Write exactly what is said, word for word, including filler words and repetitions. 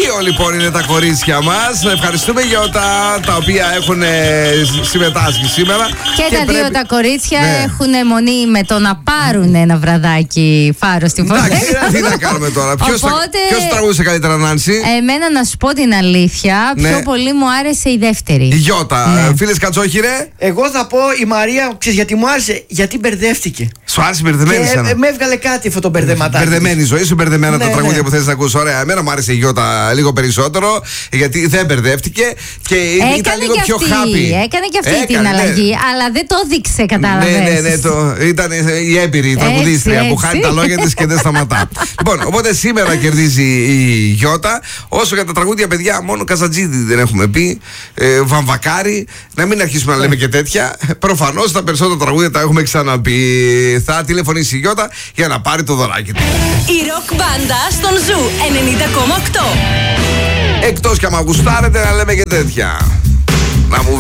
Δύο λοιπόν είναι τα κορίτσια μας. Ευχαριστούμε για τα, τα οποία έχουν συμμετάσχει σήμερα. Και, και τα πρέπει... δύο τα κορίτσια ναι. έχουν μονή με το να πάρουν ένα βραδάκι φάρο στην φωτιά. Εντάξει, τι να κάνουμε τώρα. Ποιος Οπότε... θα τραγούδισε καλύτερα, Νάνση? Εμένα να σου πω την αλήθεια, ναι. πιο πολύ μου άρεσε η δεύτερη. Η Γιώτα. Ναι. Φίλες Κατσόχυρε. Εγώ θα πω η Μαρία, ξέρεις γιατί μου άρεσε? Γιατί μπερδεύτηκε. Σου άρεσε μπερδεμένη και σαν. Με έβγαλε κάτι αυτό το μπερδεματάκι. Μπερδεμένη ζωή σου, μπερδεμένα ναι, τα τραγούδια ναι. που θες να ακούσεις. Ωραία. Εμένα μου άρεσε η Γιώτα λίγο περισσότερο, γιατί δεν μπερδεύτηκε και έκανε ήταν λίγο και πιο αυτή, happy. Έκανε και αυτή έκανε, την αλλαγή, ναι. αλλά δεν το δείξε, κατάλαβες. Ναι, ναι, ναι. Το, ήταν η έμπειρη τραγουδίστρια που χάνει τα λόγια της και δεν σταματά. Λοιπόν, οπότε σήμερα κερδίζει η Γιώτα. Όσο για τα τραγούδια, παιδιά, μόνο Καζατζίδη δεν έχουμε πει. Ε, Βαμβακάρη. Να μην αρχίσουμε να λέμε και τέτοια. Προφανώς τα περισσότερα τραγούδια τα έχουμε ξαναπεί. Θα τηλεφωνήσει η Γιώτα για να πάρει το δωράκι του. Η ροκ μπάντα στον Ζου ενενήντα κόμμα οκτώ. Εκτός κι άμα γουστάρετε να λέμε και τέτοια. Να μου